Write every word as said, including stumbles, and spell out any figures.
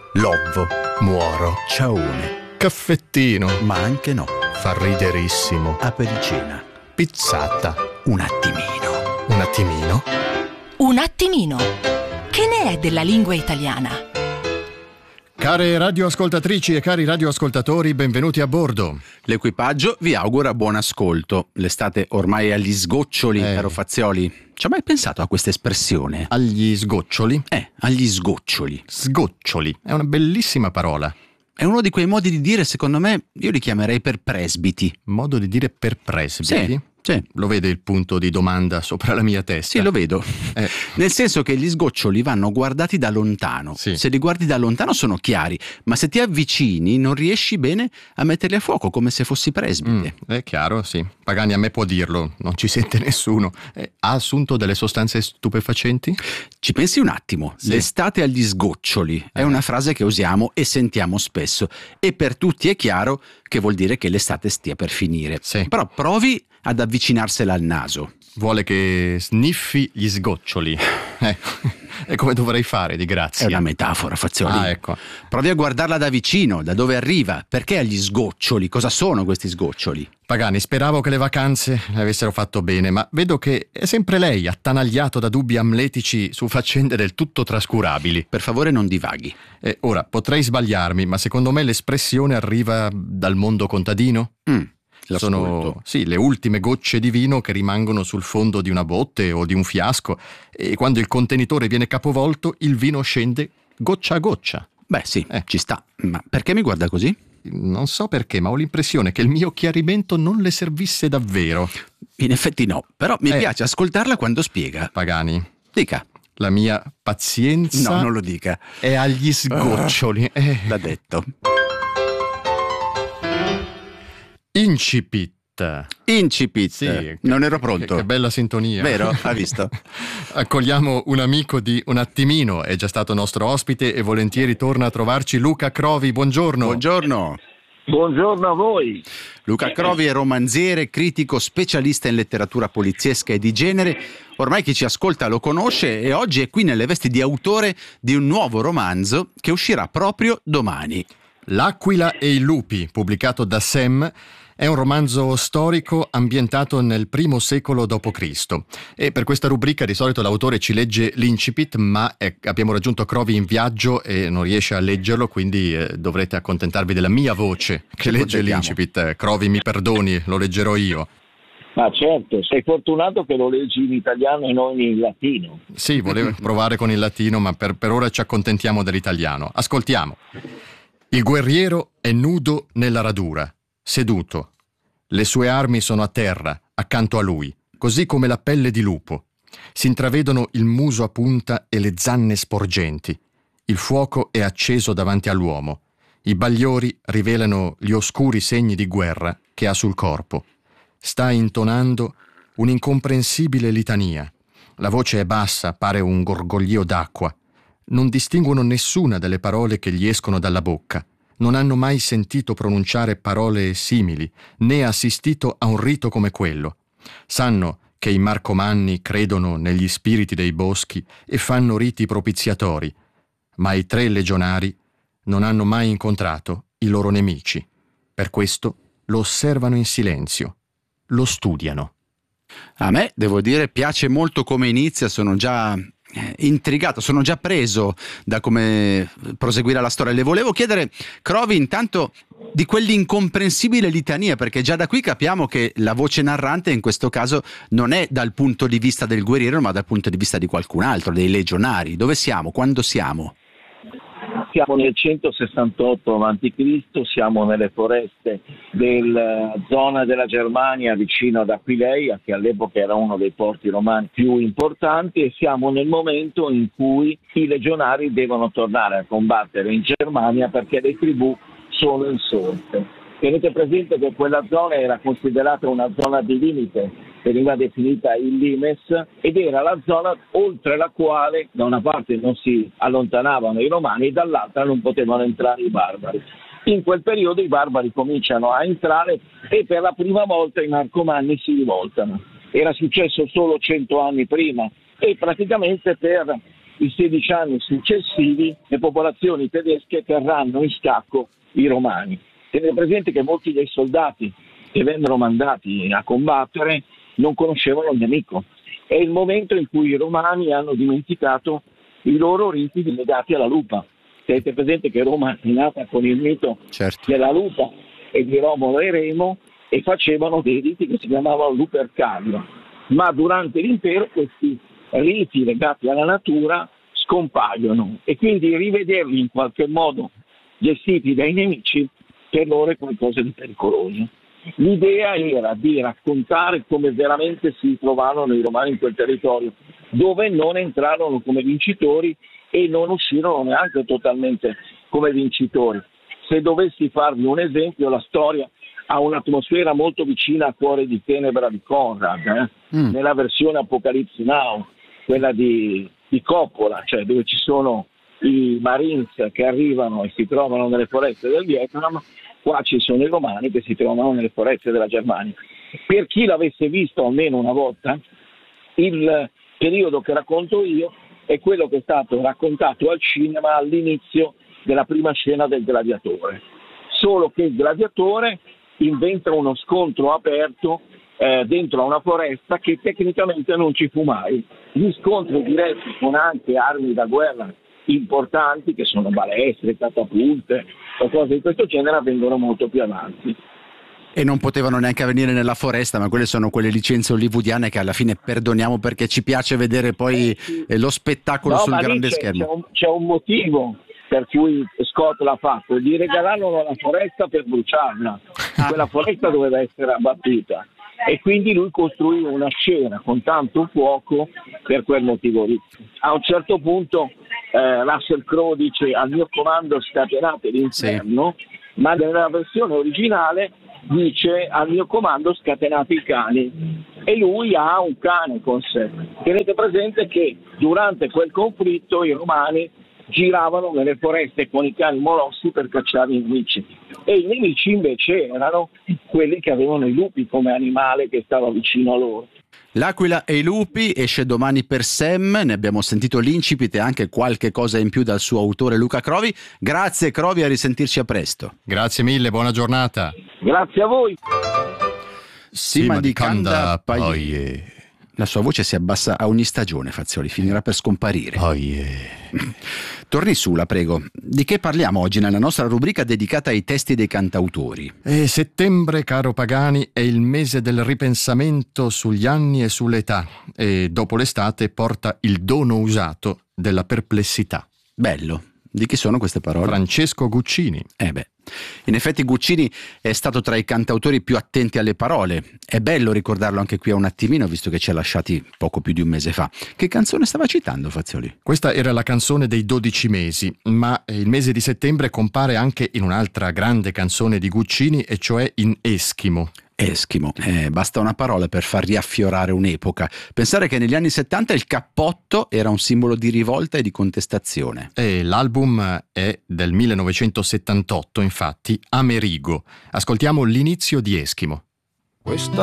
Lovvo, muoro, ciaone, caffettino, ma anche no, fa riderissimo, apericena, pizzata, un attimino. un attimino, Un attimino. Che ne è della lingua italiana? Care radioascoltatrici e cari radioascoltatori, benvenuti a bordo. L'equipaggio vi augura buon ascolto. L'estate ormai è agli sgoccioli, Eh. caro Fazioli. Ci hai mai pensato a questa espressione? Agli sgoccioli? Eh, agli sgoccioli. Sgoccioli, è una bellissima parola. È uno di quei modi di dire, secondo me, io li chiamerei per presbiti. Modo di dire per presbiti? Sì, sì. Lo vede il punto di domanda sopra la mia testa? Sì, lo vedo. Eh. Nel senso che gli sgoccioli vanno guardati da lontano. Sì. Se li guardi da lontano sono chiari, ma se ti avvicini non riesci bene a metterli a fuoco, come se fossi presbite. Mm, è chiaro, sì. Pagani a me può dirlo, non ci sente nessuno. Eh, ha assunto delle sostanze stupefacenti? Ci pensi un attimo, Sì. l'estate agli sgoccioli è Eh. una frase che usiamo e sentiamo spesso e per tutti è chiaro che vuol dire che l'estate stia per finire. Sì. Però provi ad avvicinarsela al naso. Vuole che sniffi gli sgoccioli. Eh, e come dovrei fare, di È grazia? una metafora, Fazioli. Ah, ecco. Provi a guardarla da vicino, da dove arriva. Perché agli sgoccioli? Cosa sono questi sgoccioli? Pagani, speravo che le vacanze le avessero fatto bene, ma vedo che è sempre lei attanagliato da dubbi amletici su faccende del tutto trascurabili. Per favore non divaghi. E ora, potrei sbagliarmi, ma secondo me l'espressione arriva dal mondo contadino? Mm, Sono, l'ascolto. sì, le ultime gocce di vino che rimangono sul fondo di una botte o di un fiasco e quando il contenitore viene capovolto il vino scende goccia a goccia. Beh sì, Eh. ci sta. Ma perché mi guarda così? Non so perché, ma ho l'impressione che il mio chiarimento non le servisse davvero. In effetti no, però mi Eh. piace ascoltarla quando spiega. Pagani, Dica. la mia pazienza No, non lo dica. è agli sgoccioli. Eh. L'ha detto. Incipit. Incipit. Sì, non ero Che, pronto. che bella sintonia. Vero? Ha visto? Accogliamo un amico di Un attimino, è già stato nostro ospite e volentieri torna a trovarci Luca Crovi. Buongiorno. Buongiorno. Buongiorno a voi. Luca Crovi è romanziere, critico, specialista in letteratura poliziesca e di genere. Ormai chi ci ascolta lo conosce e oggi è qui nelle vesti di autore di un nuovo romanzo che uscirà proprio domani. L'aquila e i lupi, pubblicato da Sem, è un romanzo storico ambientato nel primo secolo dopo Cristo. E per questa rubrica di solito l'autore ci legge l'incipit, ma eh, abbiamo raggiunto Crovi in viaggio e non riesce a leggerlo, quindi eh, dovrete accontentarvi della mia voce che Ci legge accontentiamo. l'incipit. Eh, Crovi, mi perdoni, lo leggerò io. Ma certo, sei fortunato che lo leggi in italiano e non in latino. Sì, volevo provare con il latino, ma per, per ora ci accontentiamo dell'italiano. Ascoltiamo. Il guerriero è nudo nella radura, seduto. Le sue armi sono a terra, accanto a lui, così come la pelle di lupo. Si intravedono il muso a punta e le zanne sporgenti. Il fuoco è acceso davanti all'uomo. I bagliori rivelano gli oscuri segni di guerra che ha sul corpo. Sta intonando un'incomprensibile litania. La voce è bassa, pare un gorgoglio d'acqua. Non distinguono nessuna delle parole che gli escono dalla bocca. Non hanno mai sentito pronunciare parole simili, né assistito a un rito come quello. Sanno che i marcomanni credono negli spiriti dei boschi e fanno riti propiziatori, ma i tre legionari non hanno mai incontrato i loro nemici. Per questo lo osservano in silenzio, lo studiano. A me, devo dire, piace molto come inizia, sono già eh, intrigato, sono già preso da come proseguirà la storia. Le volevo chiedere, Crovi, intanto di quell'incomprensibile litania, perché già da qui capiamo che la voce narrante in questo caso non è dal punto di vista del guerriero, ma dal punto di vista di qualcun altro, dei legionari. Dove siamo? Quando siamo? Siamo nel centosessantotto avanti Cristo, siamo nelle foreste della zona della Germania vicino ad Aquileia, che all'epoca era uno dei porti romani più importanti, e siamo nel momento in cui i legionari devono tornare a combattere in Germania perché le tribù sono insorte. Tenete presente che quella zona era considerata una zona di limite, veniva definita il limes, ed era la zona oltre la quale da una parte non si allontanavano i romani e dall'altra non potevano entrare i barbari. In quel periodo i barbari cominciano a entrare e per la prima volta i marcomanni si rivoltano. Era successo solo cento anni prima e praticamente per i sedici anni successivi le popolazioni tedesche terranno in scacco i romani. Tenete presente che molti dei soldati che vennero mandati a combattere non conoscevano il nemico. È il momento in cui i romani hanno dimenticato i loro riti legati alla lupa. Tenete presente che Roma è nata con il mito Certo. della lupa e di Romolo e Remo, e facevano dei riti che si chiamavano Lupercalia. Ma durante l'impero questi riti legati alla natura scompaiono, e quindi rivederli in qualche modo gestiti dai nemici per loro è qualcosa di pericoloso. L'idea era di raccontare come veramente si trovarono i romani in quel territorio, dove non entrarono come vincitori e non uscirono neanche totalmente come vincitori. Se dovessi farvi un esempio, la storia ha un'atmosfera molto vicina a Cuore di Tenebra di Conrad, eh? mm. nella versione Apocalypse Now, quella di, di Coppola, cioè dove ci sono i Marines che arrivano e si trovano nelle foreste del Vietnam. Qua ci sono i romani che si trovano nelle foreste della Germania. Per chi l'avesse visto almeno una volta, il periodo che racconto io è quello che è stato raccontato al cinema all'inizio della prima scena del Gladiatore. Solo che il Gladiatore inventa uno scontro aperto eh, dentro a una foresta che tecnicamente non ci fu mai. Gli scontri diretti con anche armi da guerra importanti, che sono balestre, catapulte o cose di questo genere, avvengono molto più avanti. E non potevano neanche avvenire nella foresta, ma quelle sono quelle licenze hollywoodiane che alla fine perdoniamo perché ci piace vedere poi eh, lo spettacolo no, sul ma grande c'è, schermo. C'è un, c'è un motivo per cui Scott l'ha fatto, di regalarlo alla foresta per bruciarla. Ah. Quella foresta doveva essere abbattuta e quindi lui costruì una scena con tanto fuoco per quel motivo lì. A un certo punto eh, Russell Crowe dice: al mio comando scatenate l'inferno, sì. Ma nella versione originale dice: al mio comando scatenate i cani, e lui ha un cane con sé. Tenete presente che durante quel conflitto i romani giravano nelle foreste con i cani molossi per cacciare i nemici, e i nemici invece erano quelli che avevano i lupi come animale che stava vicino a loro. L'Aquila e i lupi esce domani per Sam, ne abbiamo sentito l'incipit e anche qualche cosa in più dal suo autore Luca Crovi. Grazie Crovi, a risentirci a presto. Grazie mille, buona giornata. Grazie a voi. Sima di Canda Paie. La sua voce si abbassa a ogni stagione, Fazioli, finirà per scomparire. Oh yeah. Torni su, la prego. Di che parliamo oggi nella nostra rubrica dedicata ai testi dei cantautori? E settembre, caro Pagani, è il mese del ripensamento sugli anni e sull'età, e dopo l'estate porta il dono usato della perplessità. Bello. Di chi sono queste parole? Francesco Guccini. Eh beh, in effetti Guccini è stato tra i cantautori più attenti alle parole. È bello ricordarlo anche qui a un attimino, visto che ci ha lasciati poco più di un mese fa. Che canzone stava citando, Fazioli? Questa era la canzone dei dodici mesi, ma il mese di settembre compare anche in un'altra grande canzone di Guccini, e cioè in Eschimo. Eschimo, eh, basta una parola per far riaffiorare un'epoca. Pensare che negli anni settanta il cappotto era un simbolo di rivolta e di contestazione. E l'album è del millenovecentosettantotto, infatti, Amerigo. Ascoltiamo l'inizio di Eschimo. Questa